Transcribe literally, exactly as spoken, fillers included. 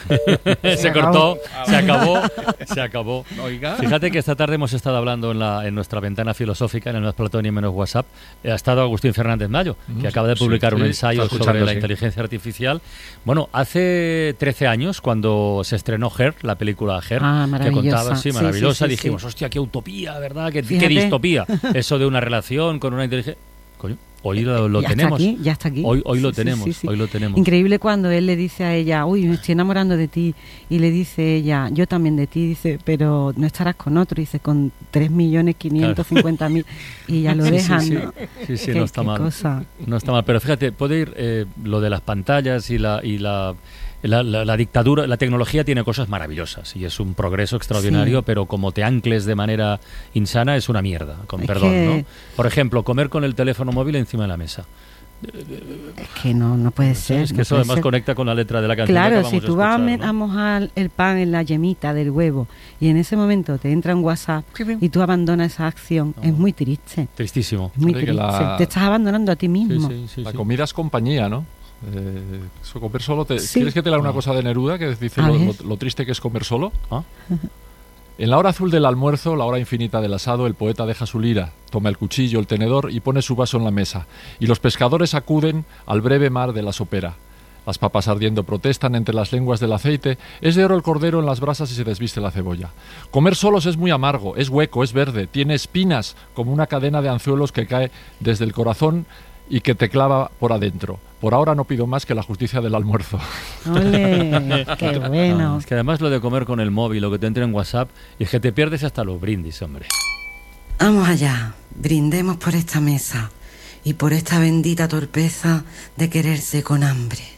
se cortó, se acabó, se acabó. Oiga. Fíjate que esta tarde hemos estado hablando en, la, en nuestra ventana filosófica, en el Menos Platón y Menos WhatsApp. Ha estado Agustín Fernández Mayo, que acaba de publicar sí, un sí, ensayo sobre la sí. inteligencia artificial. Bueno, hace trece años, cuando se estrenó Her, la película Her, Ah, que contaba, sí, sí, maravillosa, sí, sí, dijimos, sí. hostia, qué utopía, ¿verdad? Qué, qué Fíjate. distopía. Eso de una relación con una inteligencia... Coño, hoy lo, lo ya tenemos. Está aquí, ya está aquí. Hoy, hoy lo Sí, sí, tenemos, sí, sí. hoy lo tenemos. Increíble cuando él le dice a ella, uy, me estoy enamorando de ti. Y le dice ella, yo también de ti. Dice, pero no estarás con otro. Dice, con tres millones quinientos cincuenta mil. Y ya lo Sí, sí, dejan, sí. ¿no? Sí, sí, Qué- no está qué mal. cosa. No está mal, pero fíjate, puede ir eh, lo de las pantallas y la y la, la, la, la dictadura, la tecnología tiene cosas maravillosas y es un progreso extraordinario, Sí. pero como te ancles de manera insana es una mierda, con Es perdón, que- ¿no? Por ejemplo, comer con el teléfono móvil encima de la mesa. Es que no, no puede ser. Es que no eso puede además ser. conecta con la letra de la canción. que Claro, acabamos si de tú vas a, escuchar, met- ¿no? a mojar el pan en la yemita del huevo y en ese momento te entra un WhatsApp y tú abandonas esa acción, No. es muy triste. Tristísimo. Es muy Hombre, que triste. la- Te estás abandonando a ti Sí, mismo. sí, sí, La sí. comida es compañía, ¿no? Eh, eso, comer solo. Te, Sí. ¿Quieres que te lea una Ah. cosa de Neruda que dice A lo, ver. lo- lo triste que es comer solo? ¿Ah? En la hora azul del almuerzo, la hora infinita del asado, el poeta deja su lira, toma el cuchillo, el tenedor y pone su vaso en la mesa. Y los pescadores acuden al breve mar de la sopera. Las papas ardiendo protestan entre las lenguas del aceite. Es de oro el cordero en las brasas y se desviste la cebolla. Comer solos es muy amargo, es hueco, es verde, tiene espinas como una cadena de anzuelos que cae desde el corazón y que te clava por adentro. Por ahora no pido más que la justicia del almuerzo. ¡Ole! ¡Qué bueno! No, es que además lo de comer con el móvil, lo que te entra en WhatsApp, y es que te pierdes hasta los brindis, hombre. Vamos allá, brindemos por esta mesa y por esta bendita torpeza de quererse con hambre.